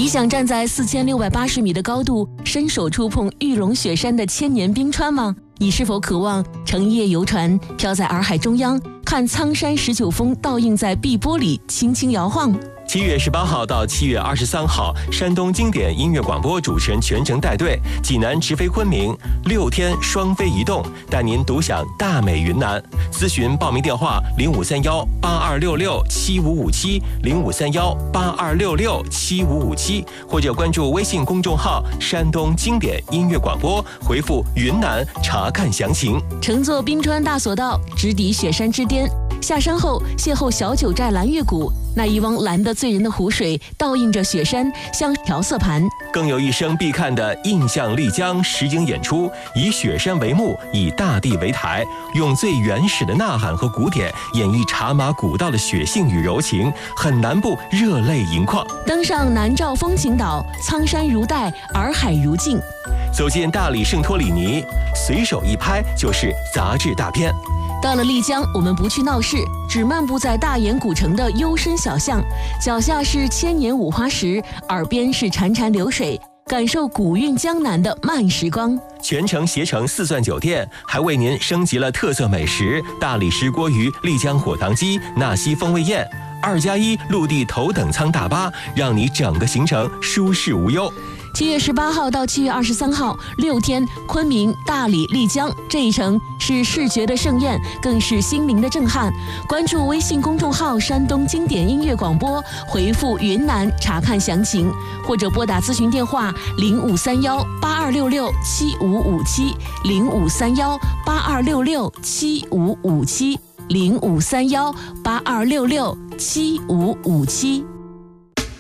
你想站在4680米的高度，伸手触碰玉龙雪山的千年冰川吗？你是否渴望乘夜游船飘在洱海中央，看苍山19峰倒映在碧波里轻轻摇晃 ？7月18号到7月23号，山东经典音乐广播主持人全程带队，济南直飞昆明，6天双飞移动，带您独享大美云南。咨询报名电话：0531-8266-7557，0531-8266-7557，或者关注微信公众号“山东经典音乐广播”，回复“云南”查看详情。 乘坐冰川大索道，直抵雪山之巅。下山后，邂逅小九寨蓝月谷，那一汪蓝得醉人的湖水倒映着雪山，像调色盘。 更有一生必看的印象丽江实景演出，以雪山为幕，以大地为台，用最原始的呐喊和鼓点演绎茶马古道的血性与柔情，很难不热泪盈眶。 登上南诏风情岛，苍山如黛，洱海如镜。 走进大理圣托里尼，随手一拍就是杂志大片。 到了丽江，我们不去闹市，只漫步在大研古城的幽深小巷，脚下是千年五花石，耳边是潺潺流水，感受古韵江南的慢时光。 全程携程4钻酒店还为您升级了特色美食大理石锅鱼、丽江火塘鸡、纳西风味宴，2+1陆地头等舱大巴，让你整个行程舒适无忧。 7月18号到7月23号，6天，昆明、大理、丽江，这一程是视觉的盛宴，更是心灵的震撼。关注微信公众号“山东经典音乐广播”，回复“云南”查看详情，或者拨打咨询电话0531-8266-7557，0531-8266-7557，0531-8266-7557。